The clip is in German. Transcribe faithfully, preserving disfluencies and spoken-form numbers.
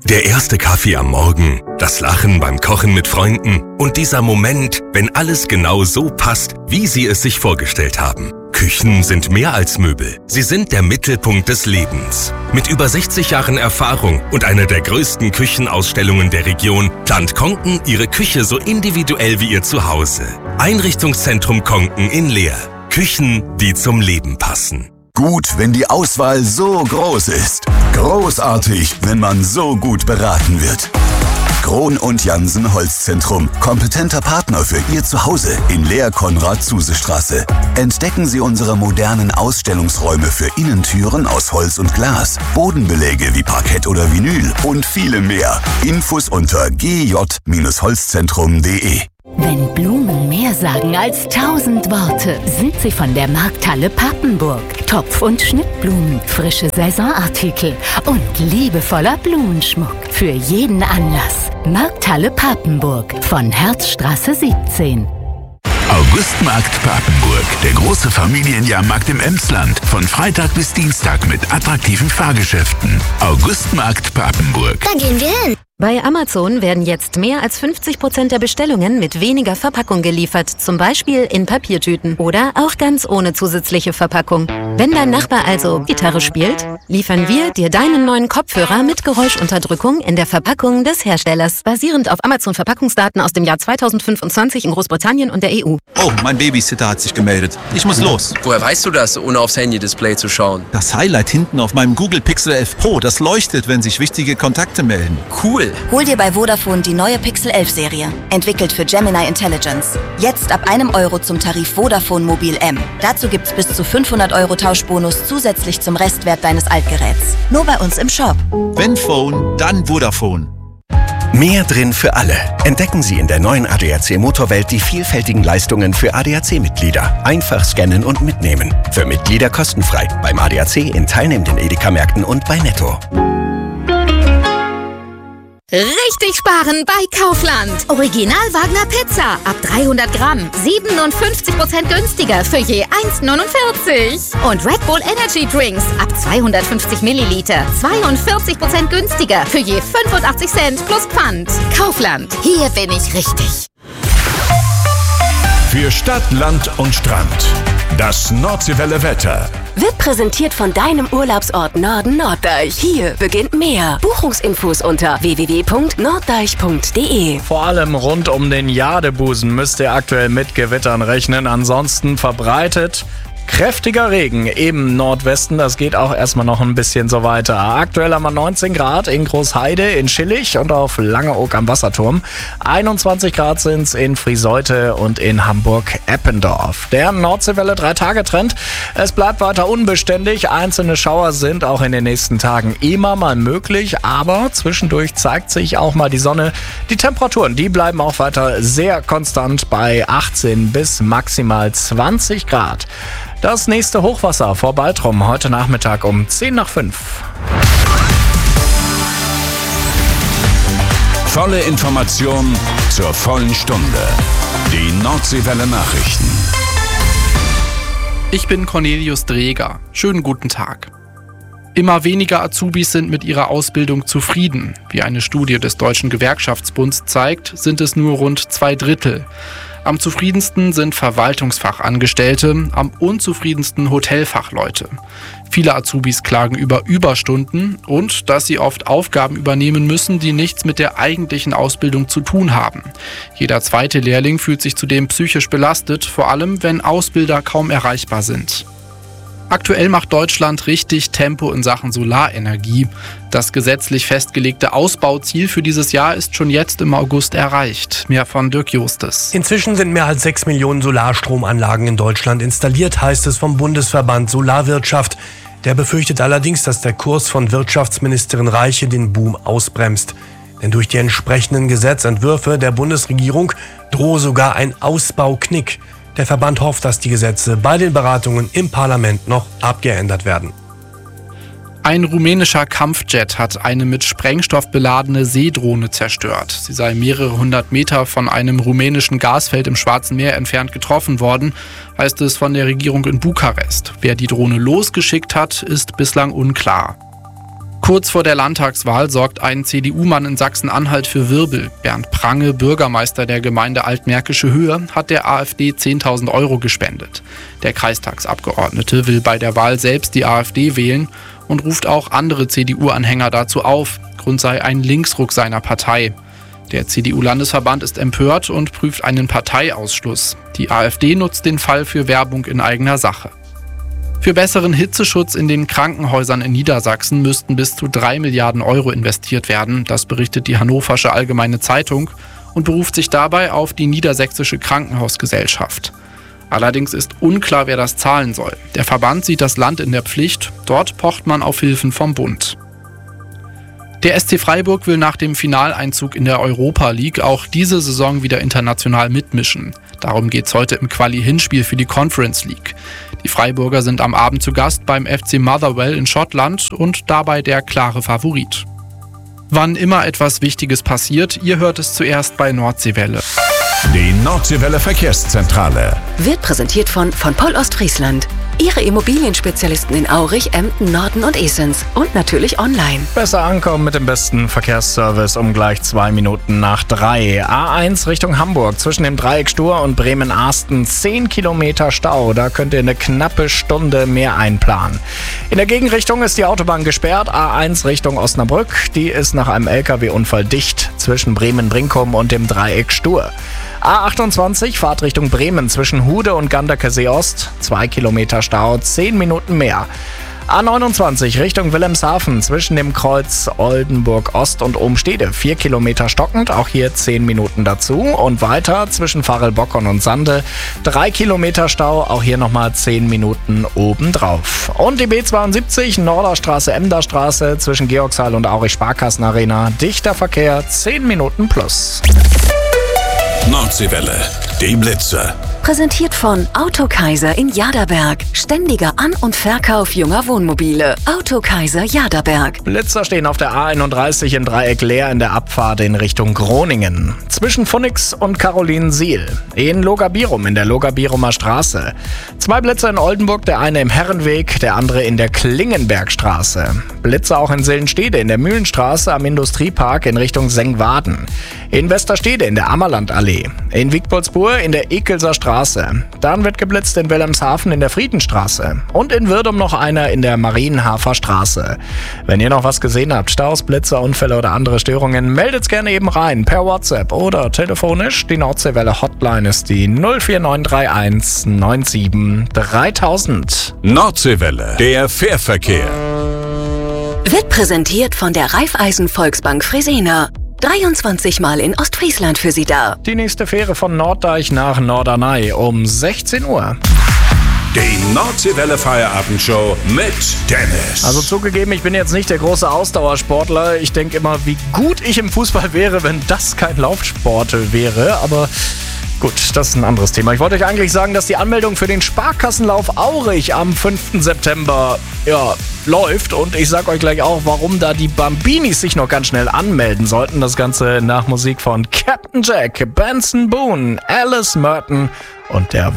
Der erste Kaffee am Morgen, das Lachen beim Kochen mit Freunden und dieser Moment, wenn alles genau so passt, wie Sie es sich vorgestellt haben. Küchen sind mehr als Möbel. Sie sind der Mittelpunkt des Lebens. Mit über sechzig Jahren Erfahrung und einer der größten Küchenausstellungen der Region plant Konken Ihre Küche so individuell wie Ihr Zuhause. Einrichtungszentrum Konken in Leer. Küchen, die zum Leben passen. Gut, wenn die Auswahl so groß ist. Großartig, wenn man so gut beraten wird. Krohn und Jansen Holzzentrum. Kompetenter Partner für Ihr Zuhause in Leer-Konrad-Zuse-Straße. Entdecken Sie unsere modernen Ausstellungsräume für Innentüren aus Holz und Glas, Bodenbeläge wie Parkett oder Vinyl und viele mehr. Infos unter g j Holzzentrum punkt de. Wenn Blumen mehr sagen als tausend Worte, sind sie von der Markthalle Papenburg. Topf- und Schnittblumen, frische Saisonartikel und liebevoller Blumenschmuck für jeden Anlass. Markthalle Papenburg von Herzstraße siebzehn. Augustmarkt Papenburg, der große Familienjahrmarkt im Emsland. Von Freitag bis Dienstag mit attraktiven Fahrgeschäften. Augustmarkt Papenburg. Da gehen wir hin. Bei Amazon werden jetzt mehr als fünfzig Prozent der Bestellungen mit weniger Verpackung geliefert, zum Beispiel in Papiertüten oder auch ganz ohne zusätzliche Verpackung. Wenn dein Nachbar also Gitarre spielt, liefern wir dir deinen neuen Kopfhörer mit Geräuschunterdrückung in der Verpackung des Herstellers, basierend auf Amazon-Verpackungsdaten aus dem Jahr zweitausendfünfundzwanzig in Großbritannien und der E U. Oh, mein Babysitter hat sich gemeldet. Ich muss los. Woher weißt du das, ohne aufs Handy-Display zu schauen? Das Highlight hinten auf meinem Google Pixel elf Pro, das leuchtet, wenn sich wichtige Kontakte melden. Cool. Hol dir bei Vodafone die neue Pixel elf Serie, entwickelt für Gemini Intelligence. Jetzt ab einem Euro zum Tarif Vodafone Mobil M. Dazu gibt's bis zu fünfhundert Euro Tauschbonus zusätzlich zum Restwert deines Altgeräts. Nur bei uns im Shop. Wenn Phone, dann Vodafone. Mehr drin für alle. Entdecken Sie in der neuen A D A C Motorwelt die vielfältigen Leistungen für A D A C-Mitglieder. Einfach scannen und mitnehmen. Für Mitglieder kostenfrei. Beim A D A C in teilnehmenden Edeka-Märkten und bei Netto. Richtig sparen bei Kaufland. Original Wagner Pizza ab dreihundert Gramm. siebenundfünfzig Prozent günstiger für je eins neunundvierzig. Und Red Bull Energy Drinks ab zweihundertfünfzig Milliliter. zweiundvierzig Prozent günstiger für je fünfundachtzig Cent plus Pfand. Kaufland. Hier bin ich richtig. Für Stadt, Land und Strand. Das Nordseewelle Wetter. Wird präsentiert von deinem Urlaubsort Norden Norddeich. Hier beginnt mehr. Buchungsinfos unter w w w punkt norddeich punkt de. Vor allem rund um den Jadebusen müsst ihr aktuell mit Gewittern rechnen. Ansonsten verbreitet kräftiger Regen im Nordwesten, das geht auch erstmal noch ein bisschen so weiter. Aktuell haben wir neunzehn Grad in Großheide, in Schillig und auf Langeoog am Wasserturm. einundzwanzig Grad sind es in Frieseute und in Hamburg-Eppendorf. Der Nordseewelle drei Tage Trend. Es bleibt weiter unbeständig. Einzelne Schauer sind auch in den nächsten Tagen immer mal möglich, aber zwischendurch zeigt sich auch mal die Sonne. Die Temperaturen, die bleiben auch weiter sehr konstant bei achtzehn bis maximal zwanzig Grad. Das nächste Hochwasser vor Baltrum heute Nachmittag um zehn nach fünf. Volle Information zur vollen Stunde. Die Nordseewelle Nachrichten. Ich bin Cornelius Dreger. Schönen guten Tag. Immer weniger Azubis sind mit ihrer Ausbildung zufrieden. Wie eine Studie des Deutschen Gewerkschaftsbunds zeigt, sind es nur rund zwei Drittel. Am zufriedensten sind Verwaltungsfachangestellte, am unzufriedensten Hotelfachleute. Viele Azubis klagen über Überstunden und dass sie oft Aufgaben übernehmen müssen, die nichts mit der eigentlichen Ausbildung zu tun haben. Jeder zweite Lehrling fühlt sich zudem psychisch belastet, vor allem wenn Ausbilder kaum erreichbar sind. Aktuell macht Deutschland richtig Tempo in Sachen Solarenergie. Das gesetzlich festgelegte Ausbauziel für dieses Jahr ist schon jetzt im August erreicht. Mehr von Dirk Justes. Inzwischen sind mehr als sechs Millionen Solarstromanlagen in Deutschland installiert, heißt es vom Bundesverband Solarwirtschaft. Der befürchtet allerdings, dass der Kurs von Wirtschaftsministerin Reiche den Boom ausbremst. Denn durch die entsprechenden Gesetzentwürfe der Bundesregierung drohe sogar ein Ausbauknick. Der Verband hofft, dass die Gesetze bei den Beratungen im Parlament noch abgeändert werden. Ein rumänischer Kampfjet hat eine mit Sprengstoff beladene Seedrohne zerstört. Sie sei mehrere hundert Meter von einem rumänischen Gasfeld im Schwarzen Meer entfernt getroffen worden, heißt es von der Regierung in Bukarest. Wer die Drohne losgeschickt hat, ist bislang unklar. Kurz vor der Landtagswahl sorgt ein C D U-Mann in Sachsen-Anhalt für Wirbel. Bernd Prange, Bürgermeister der Gemeinde Altmärkische Höhe, hat der AfD zehntausend Euro gespendet. Der Kreistagsabgeordnete will bei der Wahl selbst die AfD wählen und ruft auch andere C D U-Anhänger dazu auf. Grund sei ein Linksruck seiner Partei. Der C D U-Landesverband ist empört und prüft einen Parteiausschluss. Die AfD nutzt den Fall für Werbung in eigener Sache. Für besseren Hitzeschutz in den Krankenhäusern in Niedersachsen müssten bis zu drei Milliarden Euro investiert werden. Das berichtet die Hannoversche Allgemeine Zeitung und beruft sich dabei auf die Niedersächsische Krankenhausgesellschaft. Allerdings ist unklar, wer das zahlen soll. Der Verband sieht das Land in der Pflicht. Dort pocht man auf Hilfen vom Bund. Der S C Freiburg will nach dem Finaleinzug in der Europa League auch diese Saison wieder international mitmischen. Darum geht's heute im Quali-Hinspiel für die Conference League. Die Freiburger sind am Abend zu Gast beim F C Motherwell in Schottland und dabei der klare Favorit. Wann immer etwas Wichtiges passiert, ihr hört es zuerst bei Nordseewelle. Die Nordseewelle Verkehrszentrale Wird präsentiert von von Poll Ostfriesland. Ihre Immobilienspezialisten in Aurich, Emden, Norden und Esens. Und natürlich online. Besser ankommen mit dem besten Verkehrsservice um gleich zwei Minuten nach drei. A eins Richtung Hamburg zwischen dem Dreieck Stur und Bremen-Arsten zehn Kilometer Stau. Da könnt ihr eine knappe Stunde mehr einplanen. In der Gegenrichtung ist die Autobahn gesperrt. A eins Richtung Osnabrück. Die ist nach einem L K W-Unfall dicht zwischen Bremen-Brinkum und dem Dreieck Stur. A achtundzwanzig, Fahrt Richtung Bremen zwischen Hude und Ganderkesee Ost, zwei Kilometer Stau, zehn Minuten mehr. A neunundzwanzig Richtung Wilhelmshaven zwischen dem Kreuz Oldenburg Ost und Ohmstede, vier Kilometer stockend, auch hier zehn Minuten dazu. Und weiter zwischen Farel-Bockern und Sande, drei Kilometer Stau, auch hier nochmal zehn Minuten obendrauf. Und die B zweiundsiebzig, Norderstraße, Emderstraße zwischen Georgshall und Aurich Sparkassenarena, dichter Verkehr, zehn Minuten plus. Nordseewelle, die Blitzer. Präsentiert von Autokaiser in Jaderberg. Ständiger An- und Verkauf junger Wohnmobile. Autokaiser Jaderberg. Blitzer stehen auf der A einunddreißig im Dreieck Leer in der Abfahrt in Richtung Groningen. Zwischen Pfunix und Carolinensiel. In Logabirum in der Logabirumer Straße. Zwei Blitzer in Oldenburg, der eine im Herrenweg, der andere in der Klingenbergstraße. Blitzer auch in Sillenstede in der Mühlenstraße am Industriepark in Richtung Sengwaden. In Westerstede in der Ammerlandallee. In Wiegboldsburg in der Ekelser Straße. Dann wird geblitzt in Wilhelmshaven in der Friedenstraße. Und in Wirdum noch einer in der Marienhafer Straße. Wenn ihr noch was gesehen habt, Staus, Blitzer, Unfälle oder andere Störungen, meldet's gerne eben rein per WhatsApp oder telefonisch. Die Nordseewelle Hotline ist die null vier neun drei eins neun sieben dreitausend. Nordseewelle, der Fährverkehr. Wird präsentiert von der Raiffeisen Volksbank Fresenius. dreiundzwanzig Mal in Ostfriesland für Sie da. Die nächste Fähre von Norddeich nach Norderney um sechzehn Uhr. Die Nordseewelle Feierabendshow mit Dennis. Also zugegeben, ich bin jetzt nicht der große Ausdauersportler. Ich denke immer, wie gut ich im Fußball wäre, wenn das kein Laufsport wäre. Aber gut, das ist ein anderes Thema. Ich wollte euch eigentlich sagen, dass die Anmeldung für den Sparkassenlauf Aurich am fünften September ja, läuft. Und ich sag euch gleich auch, warum da die Bambinis sich noch ganz schnell anmelden sollten. Das Ganze nach Musik von Captain Jack, Benson Boone, Alice Merton und der